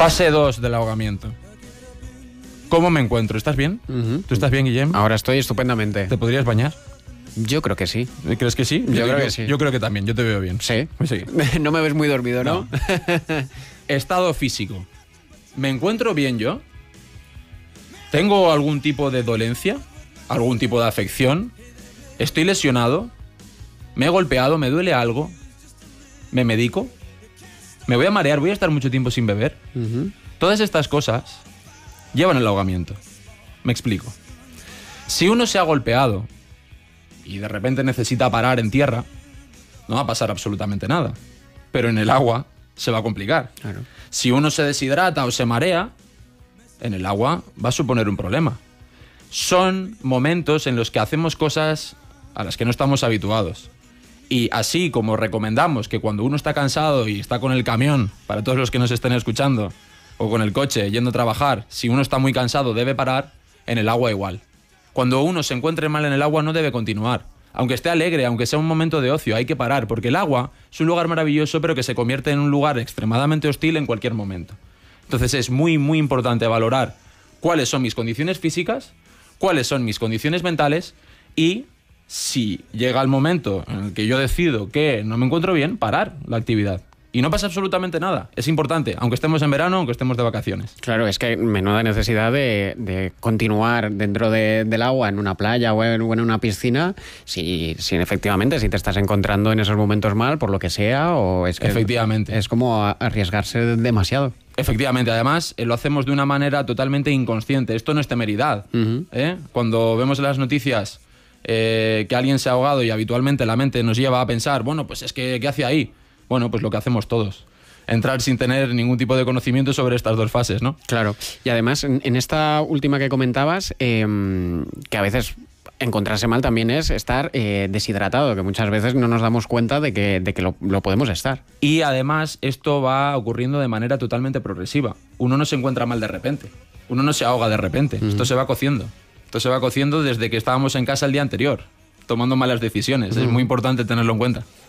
Fase 2 del ahogamiento. ¿Cómo me encuentro? ¿Estás bien? ¿Tú estás bien, Guillem? Ahora estoy estupendamente. ¿Te podrías bañar? Yo creo que sí. ¿Crees que sí? Yo creo que sí. Yo creo que también, yo te veo bien. ¿Sí? Sí. No me ves muy dormido, ¿no? Estado físico. ¿Me encuentro bien yo? ¿Tengo algún tipo de dolencia? ¿Algún tipo de afección? ¿Estoy lesionado? ¿Me he golpeado? ¿Me duele algo? ¿Me medico? ¿Me voy a marear? ¿Voy a estar mucho tiempo sin beber? Todas estas cosas llevan al ahogamiento. Me explico. Si uno se ha golpeado y de repente necesita parar en tierra, no va a pasar absolutamente nada. Pero en el agua se va a complicar. Claro. Si uno se deshidrata o se marea, en el agua va a suponer un problema. Son momentos en los que hacemos cosas a las que no estamos habituados. Y así como recomendamos que cuando uno está cansado y está con el camión, para todos los que nos estén escuchando, o con el coche yendo a trabajar, si uno está muy cansado debe parar, en el agua igual. Cuando uno se encuentre mal en el agua no debe continuar. Aunque esté alegre, aunque sea un momento de ocio, hay que parar, porque el agua es un lugar maravilloso, pero que se convierte en un lugar extremadamente hostil en cualquier momento. Entonces es muy, muy importante valorar cuáles son mis condiciones físicas, cuáles son mis condiciones mentales y si llega el momento en el que yo decido que no me encuentro bien, parar la actividad. Y no pasa absolutamente nada. Es importante, aunque estemos en verano, aunque estemos de vacaciones. Claro, es que menuda necesidad de continuar dentro del agua, en una playa o en una piscina, si efectivamente, si te estás encontrando en esos momentos mal, por lo que sea, o es que efectivamente. Es como arriesgarse demasiado. Efectivamente, además lo hacemos de una manera totalmente inconsciente. Esto no es temeridad. Cuando vemos en las noticias que alguien se ha ahogado y habitualmente la mente nos lleva a pensar, bueno, pues es que, ¿qué hace ahí? Bueno, pues lo que hacemos todos. Entrar sin tener ningún tipo de conocimiento sobre estas dos fases, ¿no? Claro. Y además, en esta última que comentabas, que a veces encontrarse mal también es estar deshidratado, que muchas veces no nos damos cuenta de que lo podemos estar. Y además esto va ocurriendo de manera totalmente progresiva. Uno no se encuentra mal de repente. Uno no se ahoga de repente. Esto se va cociendo. Esto se va cociendo desde que estábamos en casa el día anterior, tomando malas decisiones. Es muy importante tenerlo en cuenta.